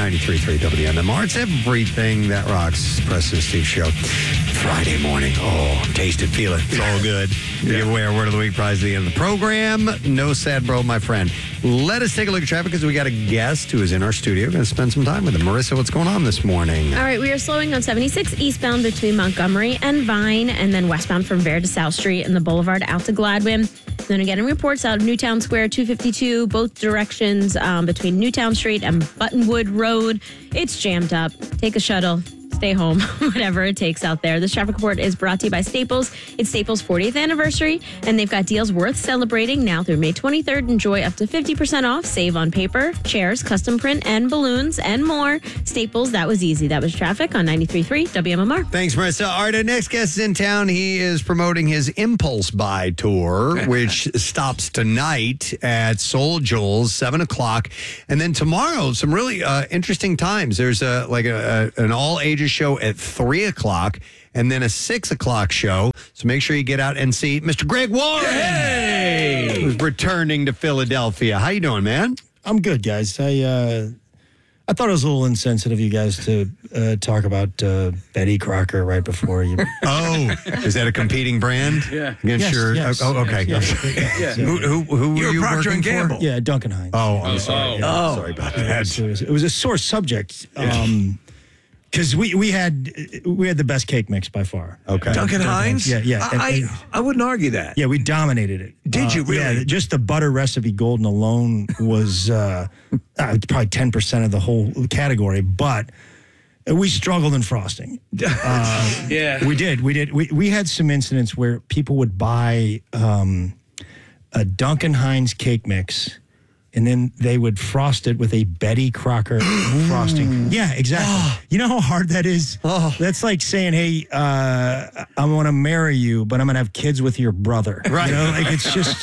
93.3 WMMR. It's everything that rocks. Preston and Steve Show. Friday morning. Oh, taste it, feel it. It's all good. Give away our Word of the Week prize at the end of the program. No sad bro, my friend. Let us take a look at traffic because we got a guest who is in our studio. We're going to spend some time with him. Marissa, what's going on this morning? All right, we are slowing on 76 eastbound between Montgomery and Vine, and then westbound from Vere to South Street and the Boulevard out to Gladwin. Then again, reports out of Newtown Square 252, both directions between Newtown Street and Buttonwood Road. It's jammed up. Take a shuttle. Stay home, whatever it takes out there. This traffic report is brought to you by Staples. It's Staples' 40th anniversary, and they've got deals worth celebrating now through May 23rd. Enjoy up to 50% off. Save on paper, chairs, custom print, and balloons, and more. Staples, that was easy. That was traffic on 93.3 WMMR. Thanks, Marissa. All right, our next guest is in town. He is promoting his Impulse Buy Tour, which stops tonight at Soul Joel's, 7 o'clock. And then tomorrow, some really interesting times. There's an all-ages show at 3 o'clock and then a 6 o'clock show. So make sure you get out and see Mr. Greg Warren, who's returning to Philadelphia. How you doing, man? I'm good, guys. I thought it was a little insensitive of you guys to talk about Betty Crocker right before you. Oh, is that a competing brand? Yeah. Against your. Yes. Oh, okay. Yeah. Who were you Procter working & Gamble. for? Yeah, Duncan Hines. Oh, I'm sorry. Oh. Sorry about that. It was a sore subject because we had the best cake mix by far. Okay. Duncan Hines? Yeah. I wouldn't argue that. Yeah, we dominated it. Did you really? Yeah, just the butter recipe golden alone was probably 10% of the whole category, but we struggled in frosting. Yeah. We did. We had some incidents where people would buy a Duncan Hines cake mix, and then they would frost it with a Betty Crocker frosting. Yeah, exactly. You know how hard that is? That's like saying, hey, I want to marry you, but I'm going to have kids with your brother. Right. You know, like it's just,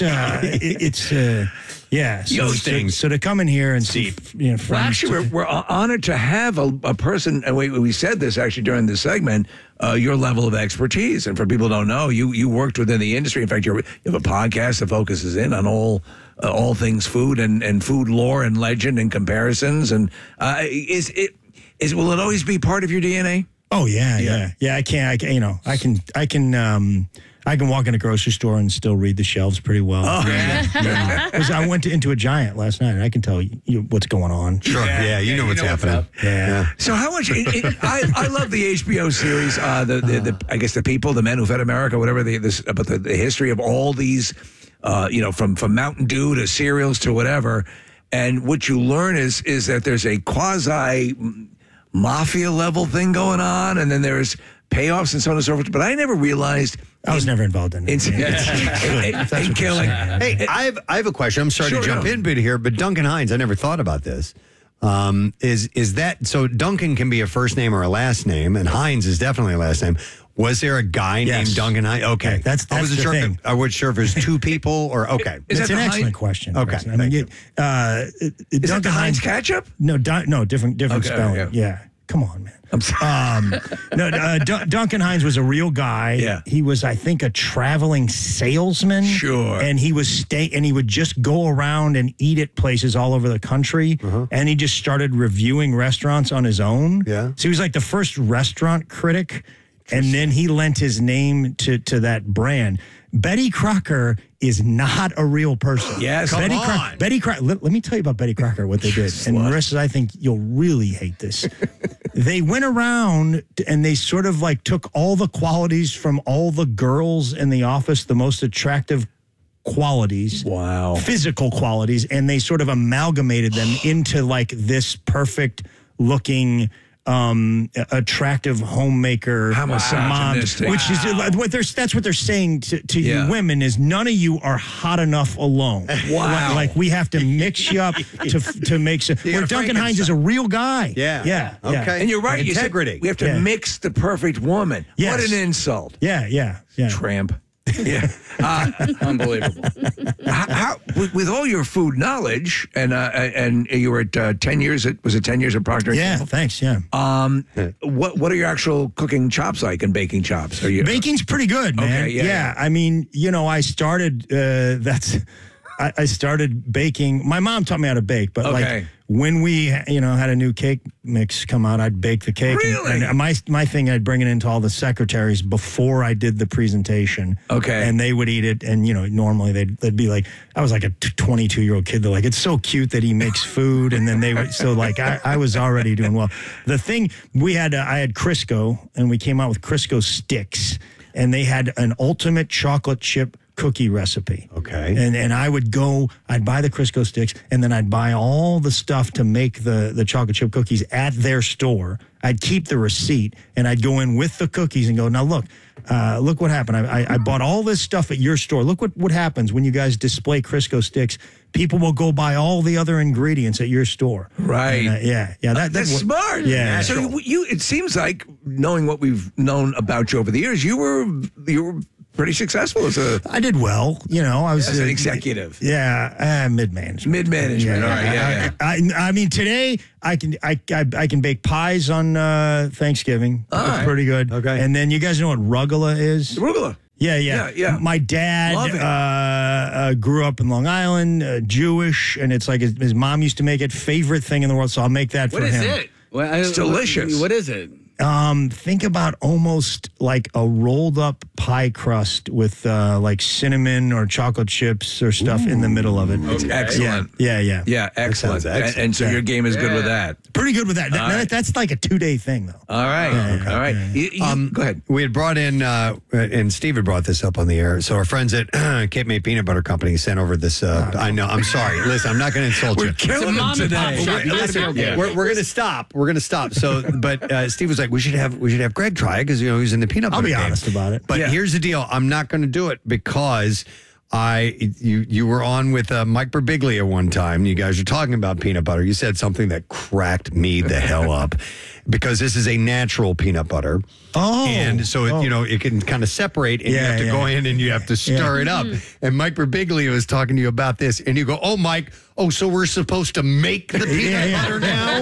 yeah. So to come in here and see, Well, friends. actually, we're honored to have a person, and we said this actually during this segment, your level of expertise. And for people who don't know, you worked within the industry. In fact, you have a podcast that focuses in on all things food and food lore and legend and comparisons. And will it always be part of your DNA? Oh yeah. I can walk in a grocery store and still read the shelves pretty well. Oh, yeah. 'Cause I went into a Giant last night, and I can tell you what's going on. Sure. Yeah, you know what's happening. Yeah. So how much? I love the HBO series. I guess the people, the men who fed America, whatever. About the history of all these, from Mountain Dew to cereals to whatever. And what you learn is that there's a quasi mafia level thing going on, and then there's payoffs and so on and so forth. But I never realized. I was never involved in it. In killing. Hey, I have a question. I'm sorry to jump in a bit here, but Duncan Hines, I never thought about this. Is that so? Duncan can be a first name or a last name, and Hines is definitely a last name. Was there a guy named Duncan Hines? Okay, that's I wasn't the sure. thing. I wasn't sure if it was two people or okay. It's an excellent question. Okay, I mean, is that the Heinz ketchup? No, different spelling. Okay. Yeah. Come on, man. I'm sorry. Duncan Hines was a real guy. Yeah. He was, I think, a traveling salesman. Sure. And he would just go around and eat at places all over the country. And he just started reviewing restaurants on his own. Yeah. So he was like the first restaurant critic. And then he lent his name to that brand. Betty Crocker is not a real person. Yes, Betty Crocker. Let me tell you about Betty Crocker, what they did. And Marissa, I think you'll really hate this. They went around and they sort of like took all the qualities from all the girls in the office, the most attractive qualities, physical qualities, and they sort of amalgamated them into like this perfect looking attractive homemaker How mom, misogynistic. which is that's what they're saying to you women is none of you are hot enough alone. Wow. Like we have to mix you up to make some. Where Duncan Hines is a real guy. Yeah. Okay. Yeah. And you're right. Integrity. We have to mix the perfect woman. Yes. What an insult. Yeah. Tramp. Yeah. Unbelievable. How, with all your food knowledge, and you were at 10 years, was it 10 years at Procter & Yeah, Gamble? thanks, yeah. What are your actual cooking chops like and baking chops? Are you Baking's pretty good, man. Okay, yeah. I mean, I started, I started baking. My mom taught me how to bake, but Okay. like when we, had a new cake mix come out, I'd bake the cake. Really? And my thing, I'd bring it into all the secretaries before I did the presentation. Okay. And they would eat it. And, normally they'd be like, I was like a 22-year-old kid. They're like, it's so cute that he makes food. And then they would, so like I was already doing well. The thing I had Crisco, and we came out with Crisco sticks. And they had an ultimate chocolate chip cookie recipe. Okay. And I'd buy the Crisco sticks, and then I'd buy all the stuff to make the chocolate chip cookies at their store. I'd keep the receipt, and I'd go in with the cookies and go, now look what happened. I bought all this stuff at your store. Look what happens when you guys display Crisco sticks. People will go buy all the other ingredients at your store. Right. And, That's smart. Yeah. So it seems like, knowing what we've known about you over the years, you were pretty successful I did well. I was as an executive. Yeah, mid-management. Mid-management. All right. Yeah. I mean, today I can bake pies on Thanksgiving. That's pretty good. Okay. And then you guys know what rugula is? Arugula. Yeah. My Love dad grew up in Long Island, Jewish, and it's like his mom used to make it. Favorite thing in the world, so I'll make that for What is him. it? It's delicious. What is it? Think about almost like a rolled up pie crust with like cinnamon or chocolate chips or stuff in the middle of it. It's excellent. Yeah. Yeah, excellent. sounds excellent. And so your game is good with that. Pretty good with that. That's like a 2-day thing, though. All right. All right. Go ahead. We had brought in, and Steve had brought this up on the air. So our friends at Cape May Peanut Butter Company sent over this. I know. I'm sorry. Listen, I'm not going to insult you. We're killing them today. Listen, we're going to stop. We're going to stop. So, but Steve was like, we should have Greg try it because he's in the peanut butter. I'll be game. honest about it. But here's the deal: I'm not going to do it because you were on with Mike Birbiglia one time. You guys were talking about peanut butter. You said something that cracked me the hell up because this is a natural peanut butter. Oh, and so it can kind of separate, and you have to go in and you have to stir it up. And Mike Birbiglia was talking to you about this, and you go, "Oh, Mike, so we're supposed to make the peanut butter now?"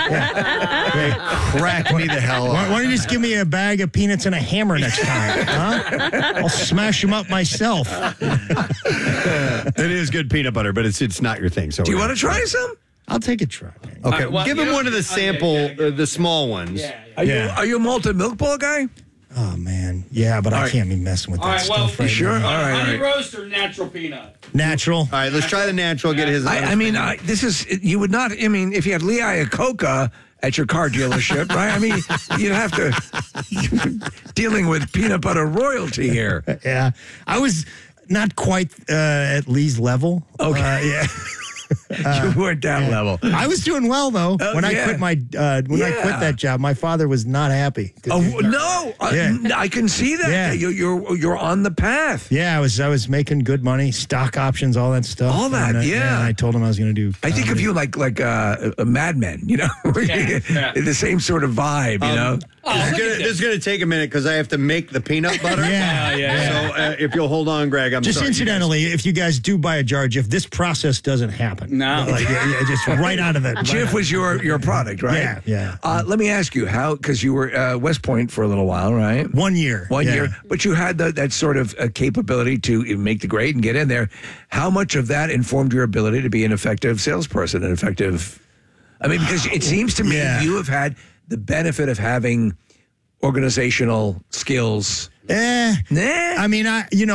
It cracked me the hell up. Why don't you just give me a bag of peanuts and a hammer next time? Huh? I'll smash them up myself. It is good peanut butter, but it's not your thing. So Do you want to try some? I'll take a try. Okay, well, give him one of the sample, the small ones. Are you a malted milk ball guy? Oh, man. Yeah, but I can't be messing with that All right, well, stuff right sure? now. All right. Honey roast or natural peanut? Natural. All right, let's try the natural. Get his. I mean, this is, you would not, if you had Lee Iacocca at your car dealership, right? I mean, you'd have to, dealing with peanut butter royalty here. Yeah. I was not quite at Lee's level. Okay. Yeah. You weren't that level. I was doing well though. When I quit I quit that job, my father was not happy. Oh no! I can see that. Yeah. You're on the path. Yeah, I was making good money, stock options, all that stuff. All that, and, yeah. And I told him I was going to do. I think of you like a Mad Men, the same sort of vibe, This is gonna take a minute because I have to make the peanut butter. Yeah. So if you'll hold on, Greg, I'm Just sorry. incidentally, if you guys do buy a jar, Jif, this process doesn't happen. No. Like, just right out of that. Jif was your product, right? Yeah. Let me ask you how, because you were West Point for a little while, right? 1 year. One Yeah. year, but you had that sort of capability to make the grade and get in there. How much of that informed your ability to be an effective salesperson, because it seems to me you have had the benefit of having organizational skills. I mean,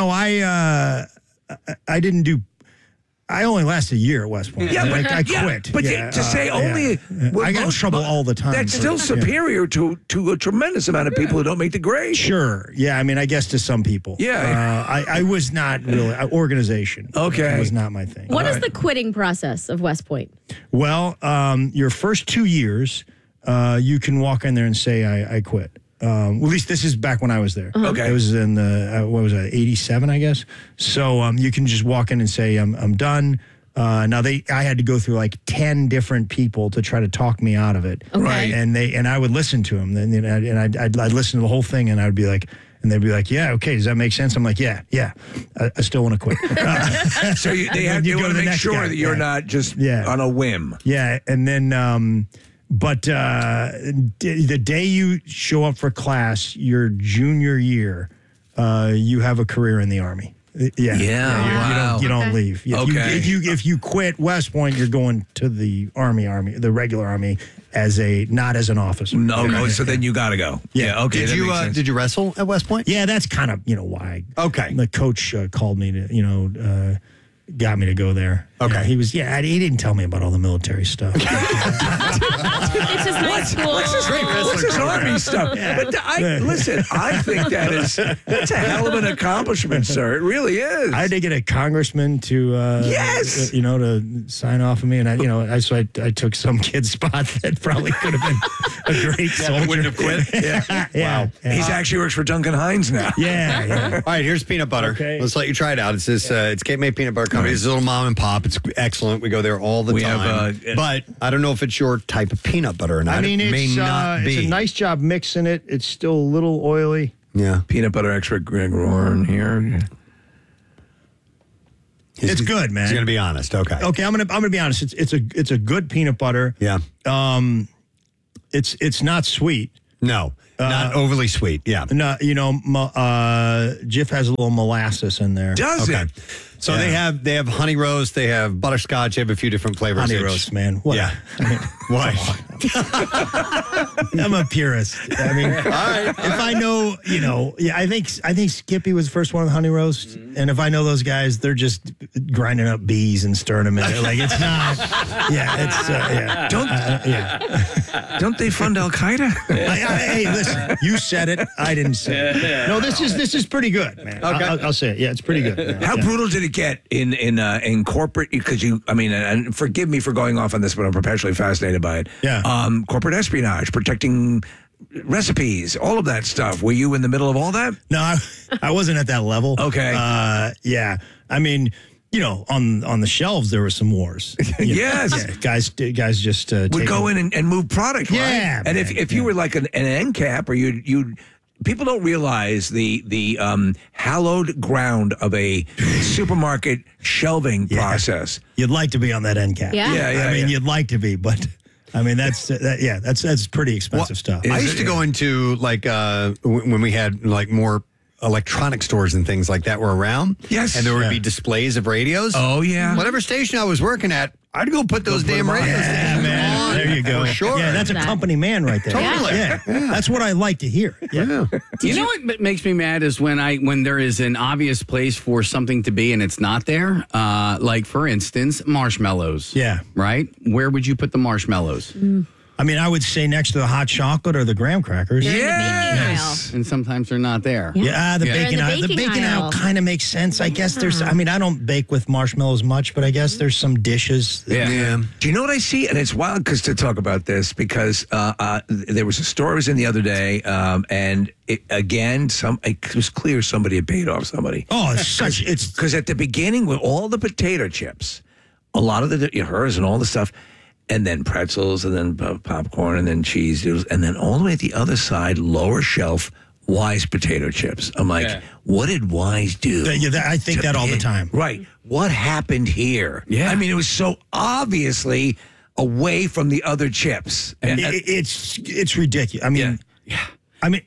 I didn't do. I only lasted a year at West Point. Yeah, I but quit. But to say only, I got in trouble all the time. That's still superior to a tremendous amount of people who don't make the grade. Sure. Yeah. I mean, I guess to some people. Yeah. I was not really organization. Okay. Was not my thing. What is the quitting process of West Point? Well, your first 2 years, you can walk in there and say, I quit. Well, at least this is back when I was there. Okay. It was in the, 87, I guess. So you can just walk in and say, I'm done. Now I had to go through like 10 different people to try to talk me out of it. Okay. Right. And I would listen to them. And I'd listen to the whole thing and I'd be like, and they'd be like, yeah, okay, does that make sense? I'm like, yeah. I still want to quit. So they want to make sure that you're not just on a whim. Yeah. And then, but the day you show up for class, your junior year, you have a career in the Army. Wow. You don't leave. Okay. If you quit West Point, you're going to the army, the regular army, not as an officer. No, so then you got to go. Yeah. Okay. Did you wrestle at West Point? Yeah, that's kind of why. Okay. The coach called me to got me to go there. Okay. He didn't tell me about all the military stuff. It's just nice school. What's this army stuff? But listen, I think that's a hell of an accomplishment, sir. It really is. I had to get a congressman to to sign off of me, and I took some kid's spot that probably could have been a great soldier. Wouldn't have quit. Yeah. Wow. He actually works for Duncan Hines now. Yeah. All right, here's peanut butter. Okay. Let's let you try it out. It's it's Cape May Peanut Butter Company. It's a little mom and pop. It's excellent. We go there all the time. But I don't know if it's your type of peanut butter or not. I mean, it may not be. It's a nice job mixing it. It's still a little oily. Yeah. Peanut butter extra Greg Roran here. It's good, man. He's going to be honest. Okay. Okay, I'm gonna be honest. It's a good peanut butter. Yeah. It's not sweet. No, not overly sweet. Yeah. No, Jif has a little molasses in there. Does Okay. it? So they have honey roast, they have butterscotch, they have a few different flavors. Honey roast, man. What? Yeah. I mean, Why? I'm a purist. I mean, All right. if I know, I think Skippy was the first one with honey roast, and if I know those guys, they're just grinding up bees and stirring them in there. Like it's not. Yeah, it's Don't they fund Al Qaeda? Hey, listen, you said it. I didn't say it. No, this is pretty good, man. Okay. I'll say it. Yeah, it's pretty good. How brutal did it get in corporate? Because and forgive me for going off on this, but I'm perpetually fascinated by it. Yeah. Corporate espionage, protecting recipes, all of that stuff. Were you in the middle of all that? No, I wasn't at that level. Okay. Yeah. I mean, on the shelves there were some wars. Yes. Yeah, guys just Would go in and move product, right? Yeah, And man, if you were like an end cap, or you people don't realize the hallowed ground of a supermarket shelving process. You'd like to be on that end cap. Yeah. I mean, you'd like to be, but I mean that's pretty expensive stuff. I used to go into when we had more electronic stores and things like that were around. Yes. And there would be displays of radios. Oh, yeah. Whatever station I was working at, I'd go put those damn radios. Yeah, man. on. There you go. For sure. Yeah, that's a company man right there. Totally. Yeah. That's what I like to hear. Yeah. You know what makes me mad is when there is an obvious place for something to be and it's not there. Like, for instance, marshmallows. Yeah. Right? Where would you put the marshmallows? I mean, I would say next to the hot chocolate or the graham crackers. They're in the baking aisle. Yes. And sometimes they're not there. Yeah, the Yeah. baking They're aisle. in The the baking baking aisle aisle. kind of makes sense. I guess I mean, I don't bake with marshmallows much, but I guess there's some dishes. Yeah. Do you know what I see? And it's wild to talk about this because there was a store I was in the other day, and it was clear somebody had paid off somebody. Oh, it's Because at the beginning, with all the potato chips, a lot of hers and all the stuff, and then pretzels, and then popcorn, and then cheese doodles, and then all the way at the other side, lower shelf, Wise potato chips. I'm like, what did Wise do? I think that all the time. Right. What happened here? Yeah. I mean, it was so obviously away from the other chips. And, It's ridiculous. I mean, I mean,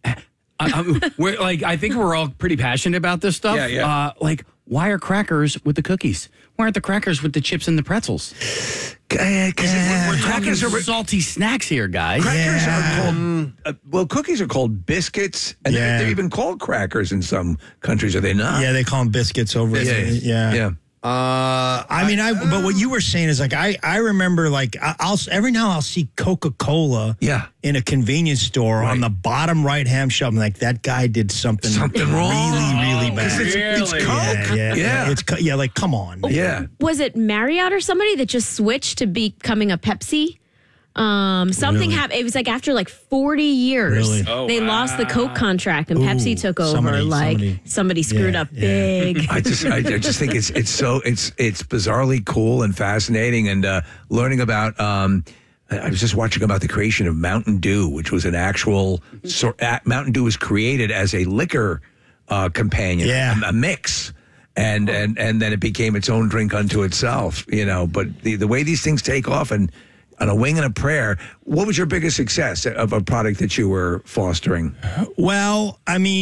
I think we're all pretty passionate about this stuff. Yeah. Why are crackers with the cookies? Why aren't the crackers with the chips and the pretzels? We're Crackers are salty snacks here, guys. Crackers are called, cookies are called biscuits, and they're even called crackers in some countries, are they not? yeah, they call them biscuits over. Yeah. But what you were saying is like I remember like every now I'll see Coca-Cola in a convenience store on the bottom right hand shelf. I'm like, that guy did something wrong. Really bad. It's Coke. Yeah. Like, come on, man. Yeah. Was it Marriott or somebody that just switched to becoming a Pepsi? Something happened. It was like after 40 years, Really? they lost the Coke contract and Pepsi took over. Somebody screwed up big. I just think it's bizarrely cool and fascinating, and learning about. I was just watching about the creation of Mountain Dew, which was an actual Mountain Dew was created as a liquor companion, a mix. And then it became its own drink unto itself, But the way these things take off, and on a wing and a prayer, what was your biggest success of a product that you were fostering? Well, I mean,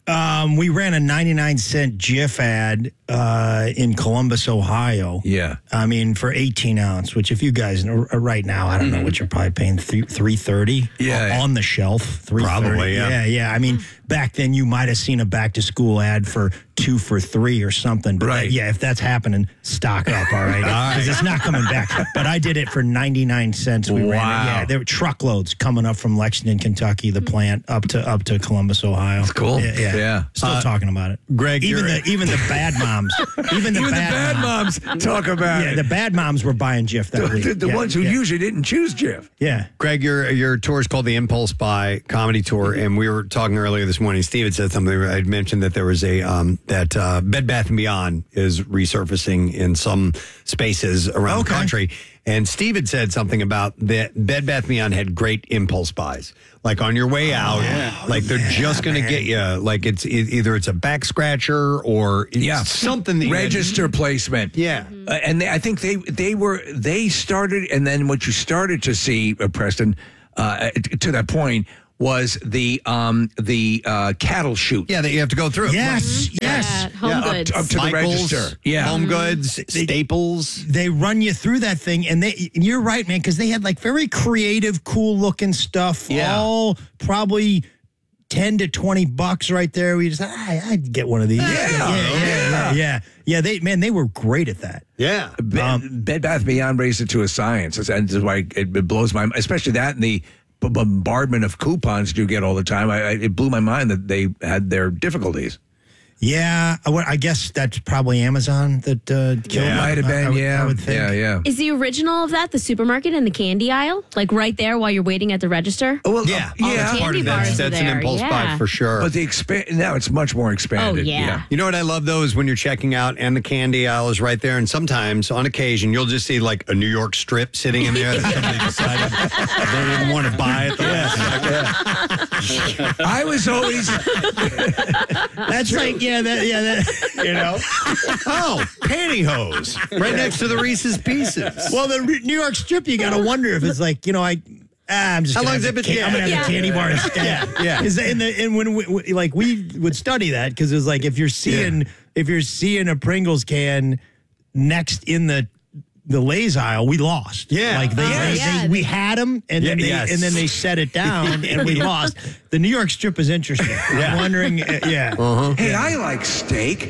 We ran a 99-cent Jif ad in Columbus, Ohio. Yeah. I mean, for 18 ounce, which if you guys know right now, I don't know what you're probably paying, $3.30 on the shelf. Probably, yeah. Yeah. I mean, back then you might have seen a back to school ad for 2 for $3 or something. But Right. if that's happening, stock up, all right? Because it's not coming back. But I did it for 99 cents. We ran it. Yeah, there were truckloads coming up from Lexington, Kentucky, the plant, up to Columbus, Ohio. That's cool. Yeah. Still talking about it. Greg, even the bad moms. Even the bad moms talk about it. The bad moms were buying Jif that week. The ones who usually didn't choose Jif. Yeah. Greg, your tour is called the Impulse Buy Comedy Tour, and we were talking earlier this morning. Steve had said something. I'd mentioned that there was a Bed Bath & Beyond is resurfacing in some spaces around the country. And Steve had said something about that Bed Bath & Beyond had great impulse buys. Like on your way out, like they're just going to get you. Like either it's a back scratcher or it's something that register placement. Yeah, and I think they started, and then what you started to see, Preston, to that point was the cattle chute. Yeah, that you have to go through. Yes. Home Goods. Up to Michael's, the register. Yeah. Home Goods, Staples. They run you through that thing, and you're right, man, because they had like very creative, cool looking stuff. Yeah. All probably $10 to $20 right there. We just I'd get one of these. Yeah. They were great at that. Yeah. Bed Bath Beyond raised it to a science, and that's why it blows my mind, especially that and the bombardment of coupons you get all the time. It blew my mind that they had their difficulties. Yeah, I guess that's probably Amazon that killed it. Might have been, I would think. Yeah. Is the original of that the supermarket in the candy aisle? Like right there while you're waiting at the register? Oh, well, Yeah. That's part of that. That's an there, impulse buy for sure. But now it's much more expanded. Oh, yeah. You know what I love though is when you're checking out and the candy aisle is right there, and sometimes on occasion you'll just see like a New York strip sitting in there that somebody decided they didn't want to buy at the last second. I was always That's like Oh, pantyhose right next to the Reese's Pieces. Well, the New York strip, you got to wonder if it's like, I'm just How gonna long have has it a been- I'm gonna have Yeah. a candy bar instead. Yeah. And when we would study that because it was like if you're seeing a Pringles can next in the Lay's aisle, we lost. Yeah. Like we had them and then they set it down and we lost. The New York strip is interesting. I'm wondering. hey, I like steak.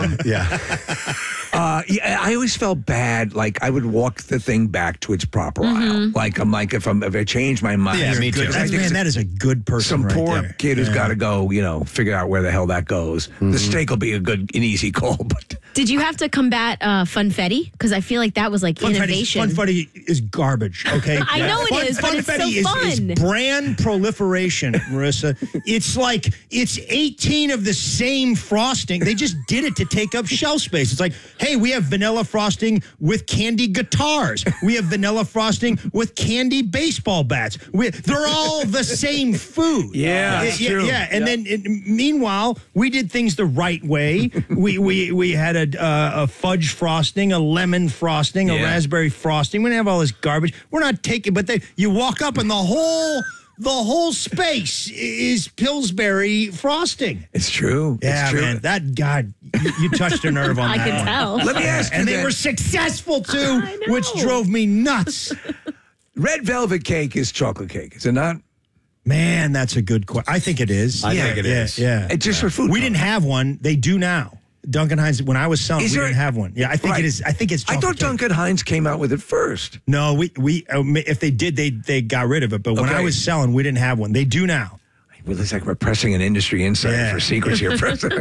I always felt bad. Like I would walk the thing back to its proper aisle. Like if I change my mind. Yeah, me too. That is a good person. Some right poor there. kid who's got to go, figure out where the hell that goes. The steak will be an easy call, but Did you have to combat Funfetti? Because I feel like that was like innovation. Funfetti is garbage. Okay, I know it is, but it's so Funfetti fun. is brand proliferation, Marissa. It's like it's 18 of the same frosting. They just did it to take up shelf space. It's like, hey, we have vanilla frosting with candy guitars. We have vanilla frosting with candy baseball bats. They're all the same food. Yeah, that's true. Yeah, and then meanwhile, we did things the right way. We had a fudge frosting, a lemon frosting, a raspberry frosting. We didn't have all this garbage. We're not taking, but you walk up and the whole space is Pillsbury frosting. it's true. Yeah, it's true. man. That God, you touched a nerve on I that could one. tell. Let me ask you And they then, were successful too, I know. which drove me nuts. red velvet cake is chocolate cake, is it not? Man, that's a good question. I think it is. I think it is. Yeah. It's just for food. We didn't have one. They do now. Duncan Hines, when I was selling, Is we there- didn't have one. Yeah, I think Right. it is. I think it's I chocolate thought cake. Duncan Hines came out with it first. No, we if they did, they got rid of it. But when Okay. I was selling, we didn't have one. They do now. Well, it's like we're pressing an industry insider Yeah. for secrets here, President.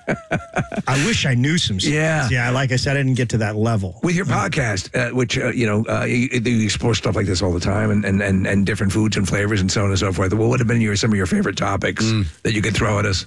I wish I knew some secrets. Yeah. Like I said, I didn't get to that level. With your podcast, which, you explore stuff like this all the time and different foods and flavors and so on and so forth. What would have been some of your favorite topics that you could throw at us?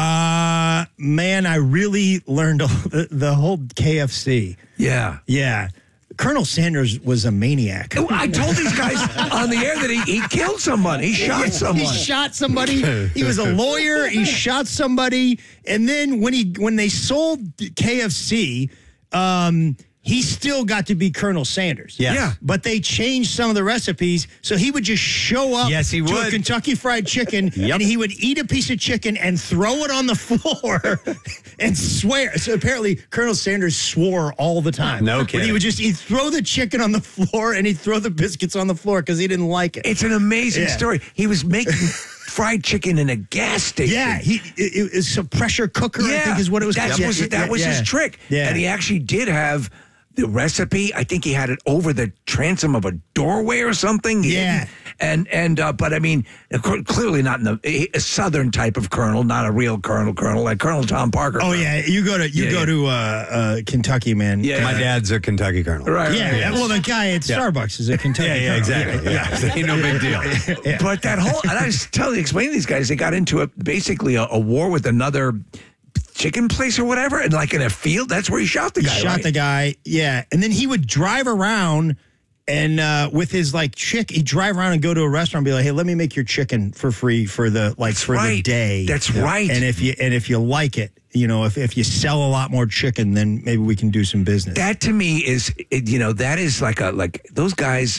Man, I really learned the whole KFC. Yeah. Yeah. Colonel Sanders was a maniac. I told these guys on the air that he killed someone. He shot someone. He shot somebody. He was a lawyer. He shot somebody. And then when they sold KFC, he still got to be Colonel Sanders. Yes. Yeah. But they changed some of the recipes, so he would just show up Yes, he to a would. Kentucky Fried Chicken, and he would eat a piece of chicken and throw it on the floor and swear. So apparently Colonel Sanders swore all the time. No But kidding. he'd throw the chicken on the floor and he'd throw the biscuits on the floor because he didn't like it. It's an amazing Yeah. story. He was making fried chicken in a gas station. Yeah, it's a pressure cooker, I think is what it was That called. was his trick. Yeah. And he actually did have the recipe. I think he had it over the transom of a doorway or something. Yeah. But I mean, clearly not in a southern type of colonel, not a real colonel like Colonel Tom Parker. Oh yeah, you go to Kentucky, man. Yeah. My dad's a Kentucky Colonel. Right. Yeah, well, the guy at Starbucks is a Kentucky. Yeah, Colonel. exactly. Yeah. Ain't no big deal. But that whole, and I was explaining to these guys, they got into basically a war with another chicken place or whatever, and like in a field, that's where he shot the guy. He shot right? the guy, yeah. And then he would drive around and with his he'd drive around and go to a restaurant and be like, hey, let me make your chicken for free for the the day. That's right. And if you like it, if you sell a lot more chicken, then maybe we can do some business. That to me is, that is like those guys.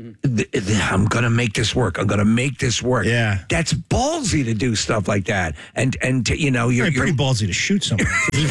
I'm gonna make this work. I'm gonna make this work. Yeah. That's ballsy to do stuff like that. And to, you're pretty ballsy to shoot someone.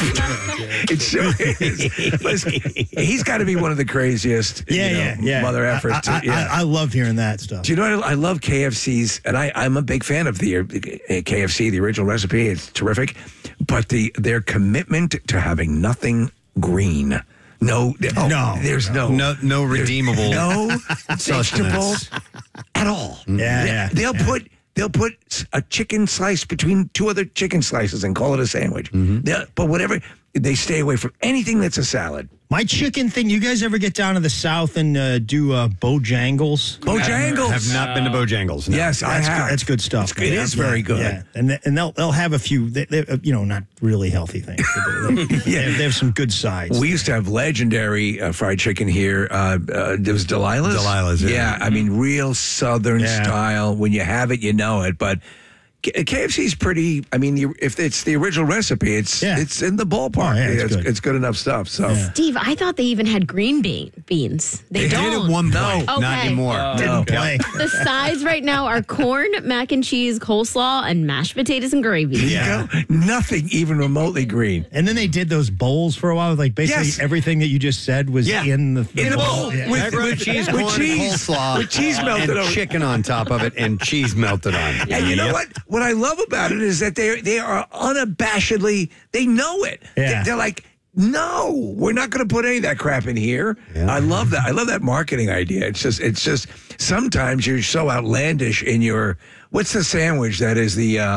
It sure is. Listen, he's got to be one of the craziest. Yeah. Mother efforts. I love hearing that stuff. Do you know what? I love KFC's, and I'm a big fan of the KFC, the original recipe. It's terrific, but their commitment to having nothing green. No, there's No redeemable no sustenance. vegetables at all. Yeah. They'll put a chicken slice between two other chicken slices and call it a sandwich. But whatever, they stay away from anything that's a salad. My chicken thing, you guys ever get down to the South and do Bojangles? Bojangles. Have not been to Bojangles. No. Yes, I have. That's good stuff. It is very good. Yeah. And they'll have a few, not really healthy things. They have some good sides. We used to have legendary fried chicken here. There was Delilah's. Delilah's, yeah. Yeah, I mean, real Southern Yeah. style. When you have it, you know it. But KFC's pretty. I mean, if it's the original recipe, it's in the ballpark. Oh, yeah, it's good enough stuff. So. Steve, I thought they even had green beans. They don't. did at one point, Okay. not anymore. Didn't play. The sides right now are corn, mac and cheese, coleslaw, and mashed potatoes and gravy. Yeah. Nothing even remotely green. And then they did those bowls for a while. Like basically Yes. everything that you just said was in the In a bowl. bowl. Yeah. Macaroni cheese, corn, coleslaw, with cheese melted and over. chicken on top of it, and cheese melted on. And you know Yep. what? What I love about it is that they are unabashedly, they know it. Yeah. They're like, no, we're not going to put any of that crap in here. Yeah. I love that. I love that marketing idea. It's just sometimes you're so outlandish in your, what's the sandwich that is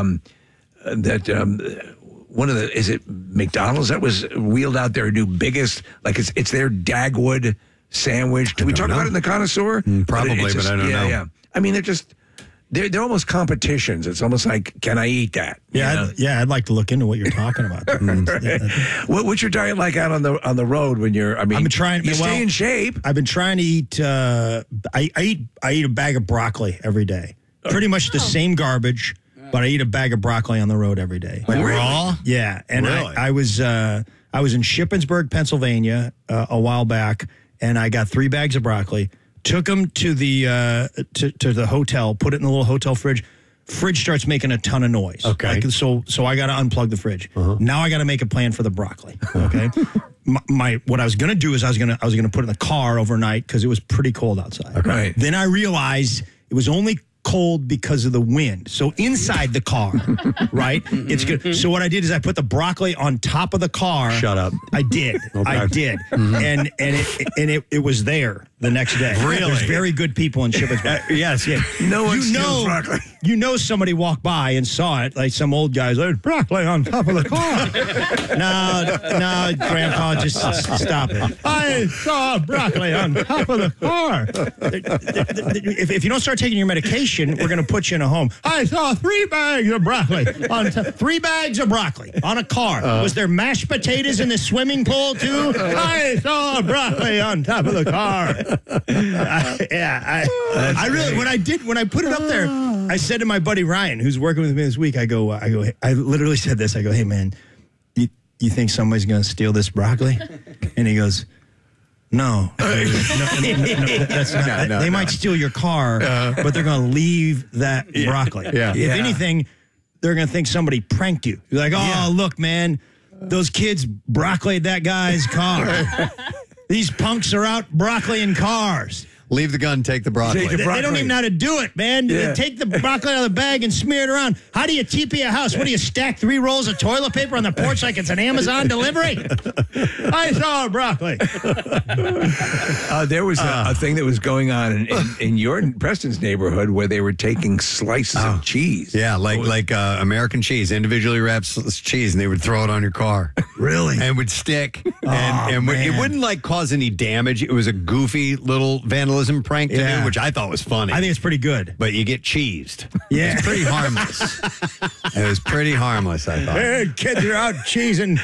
one of the, is it McDonald's that was wheeled out their new biggest, like it's their Dagwood sandwich. Did we talk about it in the Connoisseur? Probably, It's but I don't know. Yeah. I mean, they're almost competitions. It's almost like, can I eat that? Yeah, You know? I'd like to look into what you're talking about. What's your diet like out on the road when you're? I mean, I've been trying- You well, stay in shape. I've been trying to eat. I eat a bag of broccoli every day. Pretty much the same garbage, but I eat a bag of broccoli on the road every day. Like raw? Yeah, and Really? I was in Shippensburg, Pennsylvania, a while back, and I got 3 bags of broccoli. Took them to the to the hotel, put it in the little hotel fridge. Fridge starts making a ton of noise. Okay. So I got to unplug the fridge. Now I got to make a plan for the broccoli. Okay. What I was going to do is I was going to put it in the car overnight because it was pretty cold outside. Okay. Right. Then I realized it was only cold because of the wind. So inside the car, right? It's good. So what I did is I put the broccoli on top of the car. Shut up. I did. I did. And it was there the next day. Really? There's very good people in Shippensburg. Yes. Yeah. No one steals broccoli. You know somebody walked by and saw it, like some old guys, like, broccoli on top of the car. No, Grandpa, just stop it. I saw broccoli on top of the car. If you don't start taking your medication, we're going to put you in a home. I saw 3 bags of broccoli. 3 bags of broccoli on a car. Was there mashed potatoes in the swimming pool, too? I saw broccoli on top of the car. I really, when I put it up there, I said to my buddy Ryan, who's working with me this week, I literally said this. I go, hey, man, you think somebody's going to steal this broccoli? And he goes, No, that's not. They might steal your car, but they're going to leave that broccoli. Yeah. If anything, they're going to think somebody pranked you. You're like, oh, look, man, those kids broccolied that guy's car. These punks are out broccoliing cars. Leave the gun, take the broccoli. They don't even know how to do it, man. Yeah. Take the broccoli out of the bag and smear it around. How do you TP a house? What do you stack 3 rolls of toilet paper on the porch like it's an Amazon delivery? I saw a broccoli. There was a thing that was going on in your Preston's neighborhood where they were taking slices of cheese. Yeah, like American cheese, individually wrapped cheese, and they would throw it on your car. Really? And it would stick. And it wouldn't like cause any damage. It was a goofy little vandalism prank to do, which I thought was funny. I think it's pretty good. But you get cheesed. Yeah. It's pretty harmless. It was pretty harmless, I thought. Hey, kids are out cheesing.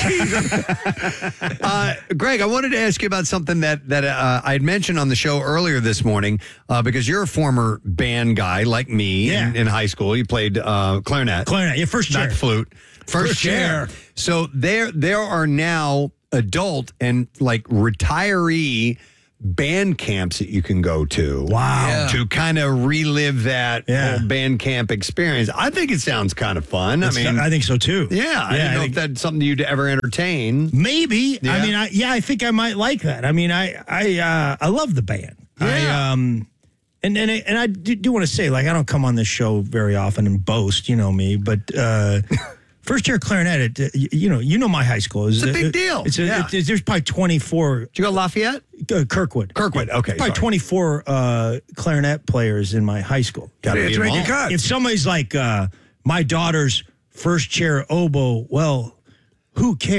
Greg, I wanted to ask you about something that I had mentioned on the show earlier this morning because you're a former band guy like me in high school. You played clarinet. Clarinet, your first chair. Not flute. First chair. So there are now adult and like retiree band camps that you can go to. Wow. To kind of relive that whole band camp experience. I think it sounds kind of fun. I think so too. Yeah. I don't know if that's something you'd ever entertain. Maybe. Yeah. I mean, I think I might like that. I mean, I love the band. Yeah. And I do want to say, like, I don't come on this show very often and boast, you know me, but first year clarinet, you know my high school. It's a big deal. There's probably 24. Did you go Lafayette? Kirkwood. Okay. Probably 24 clarinet players in my high school. Gotta be If somebody's like, my daughter's first chair oboe, well, who cares?